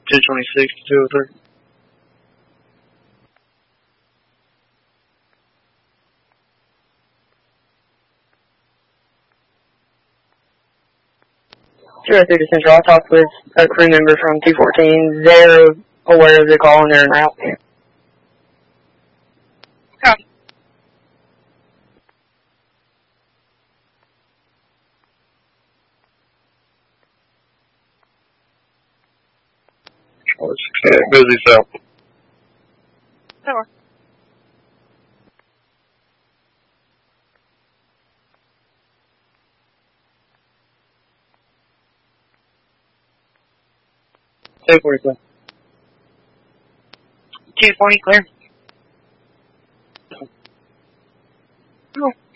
226 to 203. Zero through to Central. I talked with a crew member from 214. They're aware of the call and they're en route. Copy. Busy south. Over. Two 40 clear. 240 clear. Oh.